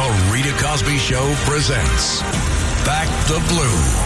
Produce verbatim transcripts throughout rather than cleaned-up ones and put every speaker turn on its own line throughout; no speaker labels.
The Rita Cosby Show presents Back the Blue.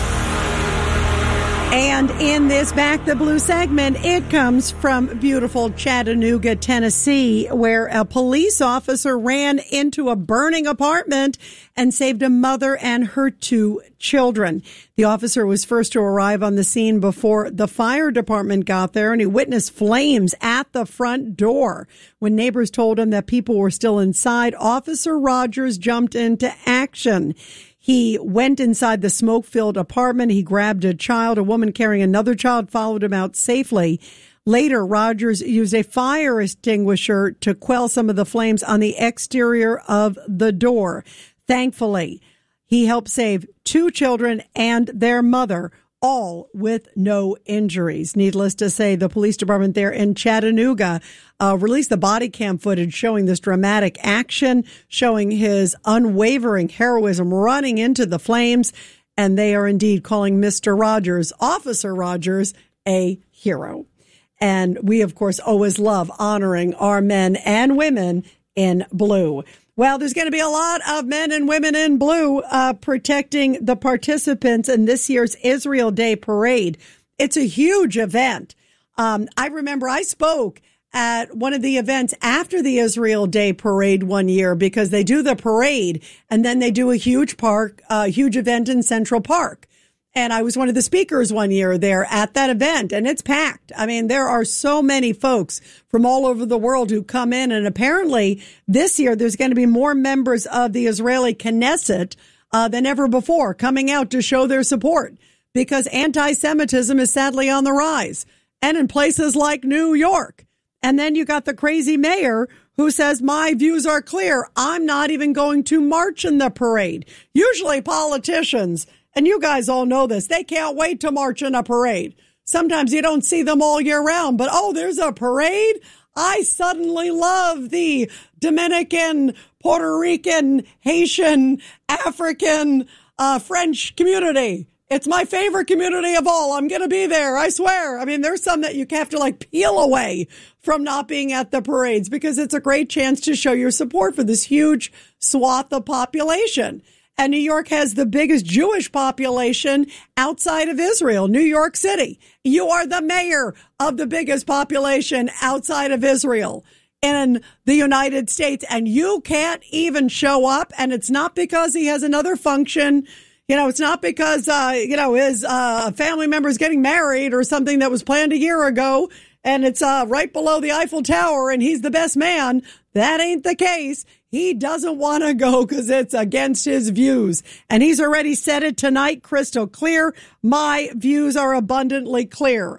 And in this Back the Blue segment, it comes from beautiful Chattanooga, Tennessee, where a police officer ran into a burning apartment and saved a mother and her two children. The officer was first to arrive on the scene before the fire department got there, and he witnessed flames at the front door. When neighbors told him that people were still inside, Officer Rogers jumped into action. He went inside the smoke-filled apartment. He grabbed a child. A woman carrying another child followed him out safely. Later, Rogers used a fire extinguisher to quell some of the flames on the exterior of the door. Thankfully, he helped save two children and their mother, all with no injuries. Needless to say, the police department there in Chattanooga uh, released the body cam footage showing this dramatic action, showing his unwavering heroism running into the flames. And they are indeed calling Mister Rogers, Officer Rogers, a hero. And we, of course, always love honoring our men and women in blue. Well, there's going to be a lot of men and women in blue uh, protecting the participants in this year's Israel Day Parade. It's a huge event. Um, I remember I spoke at one of the events after the Israel Day Parade one year, because they do the parade and then they do a huge park, a uh, huge event in Central Park. And I was one of the speakers one year there at that event, and it's packed. I mean, there are so many folks from all over the world who come in, and apparently this year there's going to be more members of the Israeli Knesset uh, than ever before coming out to show their support, because anti-Semitism is sadly on the rise, and in places like New York. And then you got the crazy mayor who says, my views are clear. I'm not even going to march in the parade. Usually politicians, and you guys all know this, they can't wait to march in a parade. Sometimes you don't see them all year round, but oh, there's a parade. I suddenly love the Dominican, Puerto Rican, Haitian, African, uh, French community. It's my favorite community of all. I'm going to be there. I swear. I mean, there's some that you have to like peel away from not being at the parades, because it's a great chance to show your support for this huge swath of population. And New York has the biggest Jewish population outside of Israel, New York City. You are the mayor of the biggest population outside of Israel in the United States, and you can't even show up. And it's not because he has another function. You know, it's not because, uh, you know, his uh, family member is getting married or something that was planned a year ago, and it's uh, right below the Eiffel Tower and he's the best man. That ain't the case. He doesn't want to go because it's against his views. And he's already said it tonight, crystal clear. My views are abundantly clear.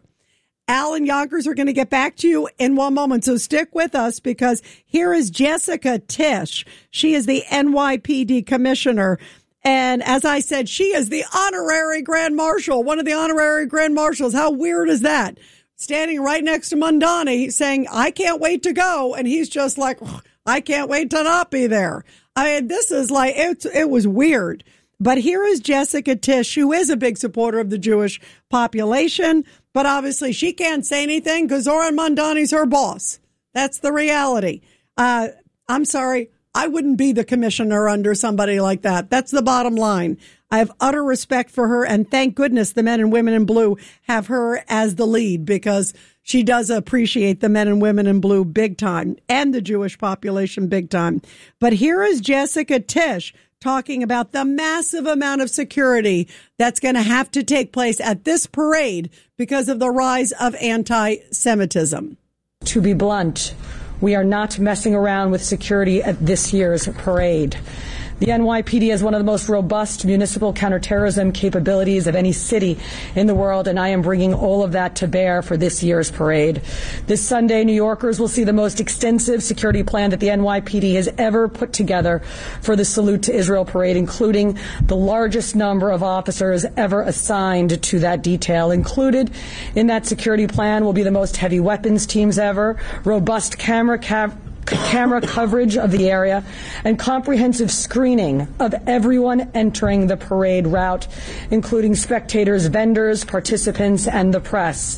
Al and Yonkers are going to get back to you in one moment, so stick with us, because here is Jessica Tisch. She is the N Y P D commissioner. And as I said, she is the honorary grand marshal, one of the honorary grand marshals. How weird is that? Standing right next to Mondani saying, I can't wait to go. And he's just like, I can't wait to not be there. I mean, this is like, it, it was weird. But here is Jessica Tisch, who is a big supporter of the Jewish population. But obviously she can't say anything because Zoran Mondani's her boss. That's the reality. Uh, I'm sorry. I wouldn't be the commissioner under somebody like that. That's the bottom line. I have utter respect for her, and thank goodness the men and women in blue have her as the lead, because she does appreciate the men and women in blue big time and the Jewish population big time. But here is Jessica Tisch talking about the massive amount of security that's going to have to take place at this parade because of the rise of anti-Semitism.
To be blunt, we are not messing around with security at this year's parade. The N Y P D has one of the most robust municipal counterterrorism capabilities of any city in the world, and I am bringing all of that to bear for this year's parade. This Sunday, New Yorkers will see the most extensive security plan that the N Y P D has ever put together for the Salute to Israel parade, including the largest number of officers ever assigned to that detail. Included in that security plan will be the most heavy weapons teams ever, robust camera cav- camera coverage of the area, and comprehensive screening of everyone entering the parade route, including spectators, vendors, participants, and the press.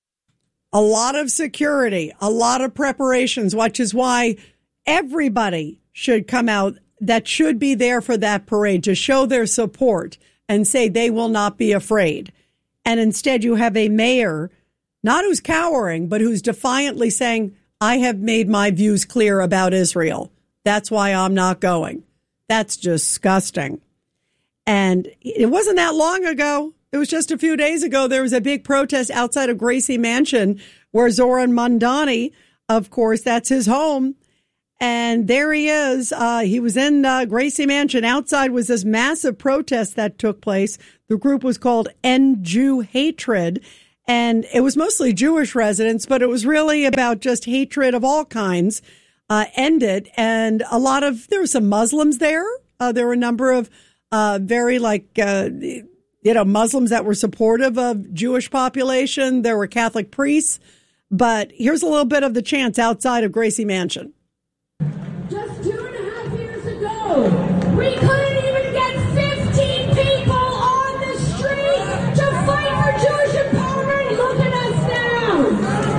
A lot of security, a lot of preparations, which is why everybody should come out that should be there for that parade to show their support and say they will not be afraid. And instead you have a mayor, not who's cowering, but who's defiantly saying, I have made my views clear about Israel. That's why I'm not going. That's disgusting. And it wasn't that long ago. It was just a few days ago. There was a big protest outside of Gracie Mansion where Zoran Mandani, of course, that's his home. And there he is. Uh, he was in uh, Gracie Mansion. Outside was this massive protest that took place. The group was called End Jew Hatred. And it was mostly Jewish residents, but it was really about just hatred of all kinds. Uh, ended. And a lot of, there were some Muslims there. Uh, there were a number of uh, very like, uh, you know, Muslims that were supportive of Jewish population. There were Catholic priests. But here's a little bit of the chants outside of Gracie Mansion.
Just two and a half years ago, we couldn't even get fifteen people on the street to fight for Jewish empowerment. Look at us now.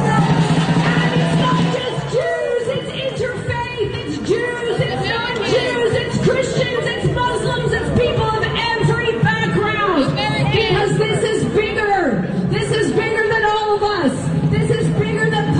And it's not just Jews, it's interfaith, it's Jews, it's non-Jews, it's Christians, it's Muslims, it's people of every background. Because this is bigger. This is bigger than all of us. This is bigger than...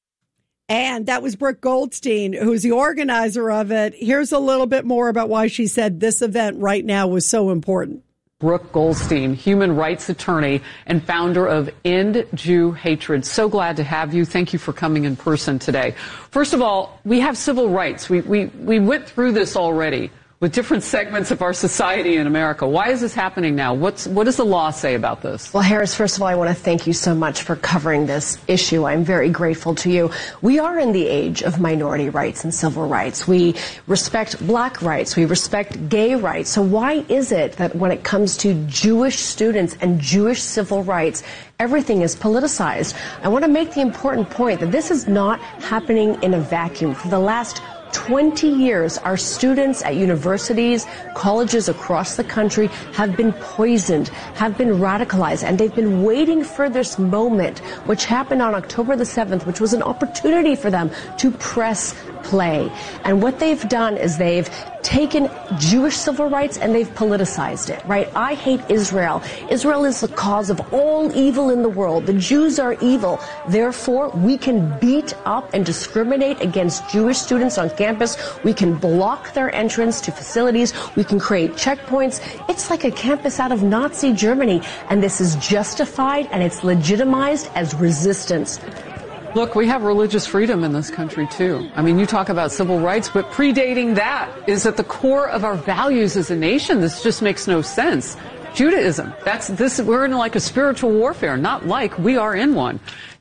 And that was Brooke Goldstein, who's the organizer of it. Here's a little bit more about why she said this event right now was so important.
Brooke Goldstein, human rights attorney and founder of End Jew Hatred. So glad to have you. Thank you for coming in person today. First of all, we have civil rights. We, we, we went through this already with different segments of our society in America. Why is this happening now? What's, what does the law say about this?
Well, Harris, first of all, I want to thank you so much for covering this issue. I'm very grateful to you. We are in the age of minority rights and civil rights. We respect black rights. We respect gay rights. So why is it that when it comes to Jewish students and Jewish civil rights, everything is politicized? I want to make the important point that this is not happening in a vacuum. For the last twenty years, our students at universities, colleges across the country have been poisoned, have been radicalized, and they've been waiting for this moment, which happened on October the seventh, which was an opportunity for them to press play. And what they've done is they've taken Jewish civil rights and they've politicized it, right? I hate Israel. Israel is the cause of all evil in the world. The Jews are evil. Therefore, we can beat up and discriminate against Jewish students on campus. We can block their entrance to facilities. We can create checkpoints. It's like a campus out of Nazi Germany. And this is justified and it's legitimized as resistance.
Look, we have religious freedom in this country, too. I mean, you talk about civil rights, but predating that is at the core of our values as a nation. This just makes no sense. Judaism, that's this. We're in like a spiritual warfare, not like we are in one.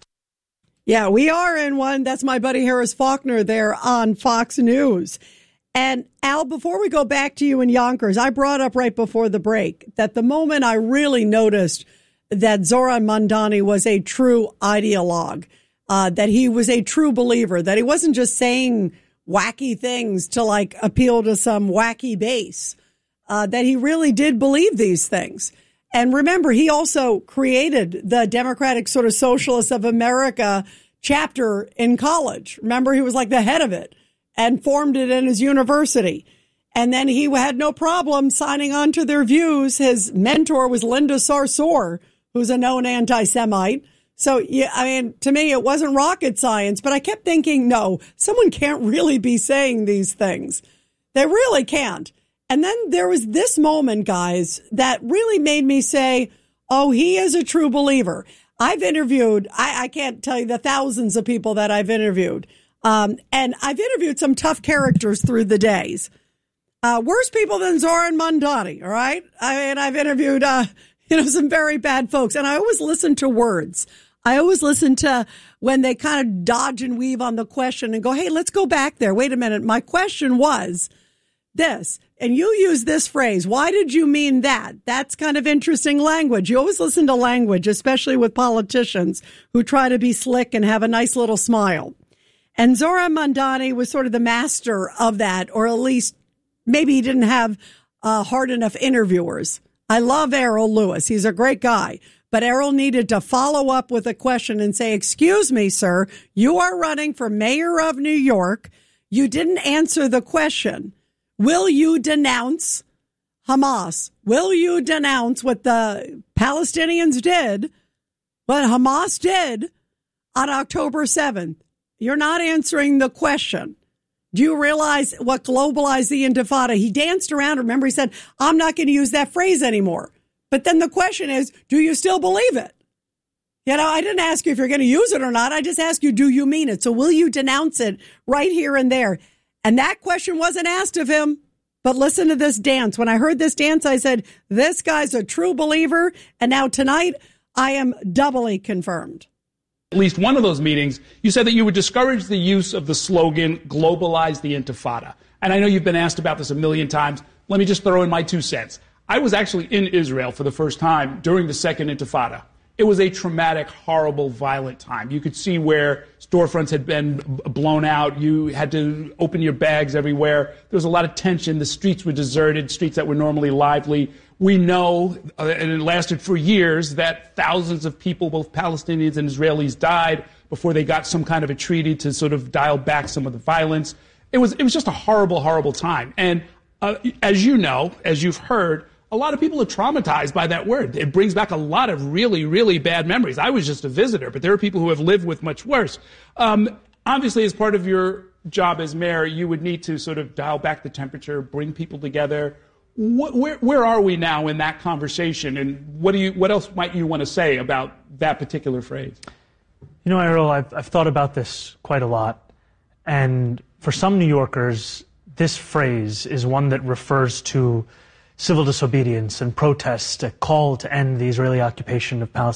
Yeah, we are in one. That's my buddy Harris Faulkner there on Fox News. And Al, before we go back to you in Yonkers, I brought up right before the break that the moment I really noticed that Zoran Mandani was a true ideologue, Uh, that he was a true believer, that he wasn't just saying wacky things to like appeal to some wacky base, uh, that he really did believe these things. And remember, he also created the Democratic sort of Socialists of America chapter in college. Remember, he was like the head of it and formed it in his university. And then he had no problem signing on to their views. His mentor was Linda Sarsour, who's a known anti-Semite. So, yeah, I mean, to me, it wasn't rocket science, but I kept thinking, no, someone can't really be saying these things. They really can't. And then there was this moment, guys, that really made me say, oh, he is a true believer. I've interviewed, I, I can't tell you the thousands of people that I've interviewed. Um, and I've interviewed some tough characters through the days. Uh, worse people than Zoran Mandani, all right? I mean, I've interviewed, uh, you know, some very bad folks. And I always listen to words. I always listen to when they kind of dodge and weave on the question and go, hey, let's go back there. Wait a minute. My question was this, and you use this phrase. Why did you mean that? That's kind of interesting language. You always listen to language, especially with politicians who try to be slick and have a nice little smile. And Zoran Mandani was sort of the master of that, or at least maybe he didn't have uh, hard enough interviewers. I love Errol Lewis. He's a great guy. But Errol needed to follow up with a question and say, excuse me, sir, you are running for mayor of New York. You didn't answer the question. will you denounce Hamas? Will you denounce what the Palestinians did, what Hamas did on October seventh? You're not answering the question. Do you realize what globalized the Intifada? He danced around. Remember, he said, I'm not going to use that phrase anymore. But then the question is, do you still believe it? You know, I didn't ask you if you're going to use it or not. I just asked you, do you mean it? So will you denounce it right here and there? And that question wasn't asked of him. But listen to this dance. When I heard this dance, I said, this guy's a true believer. And now tonight, I am doubly confirmed.
At least one of those meetings, you said that you would discourage the use of the slogan, globalize the Intifada. And I know you've been asked about this a million times. Let me just throw in my two cents. I was actually in Israel for the first time during the second Intifada. It was a traumatic, horrible, violent time. You could see where storefronts had been blown out. You had to open your bags everywhere. There was a lot of tension. The streets were deserted, streets that were normally lively. We know, uh, and it lasted for years, that thousands of people, both Palestinians and Israelis, died before they got some kind of a treaty to sort of dial back some of the violence. It was, it was just a horrible, horrible time. And uh, as you know, as you've heard, a lot of people are traumatized by that word. It brings back a lot of really, really bad memories. I was just a visitor, but there are people who have lived with much worse. Um, obviously, as part of your job as mayor, you would need to sort of dial back the temperature, bring people together. What, where, where are we now in that conversation, and what do you, what else might you want to say about that particular phrase?
You know, Errol, I've, I've thought about this quite a lot, and for some New Yorkers, this phrase is one that refers to civil disobedience and protest, a call to end the Israeli occupation of Palestine.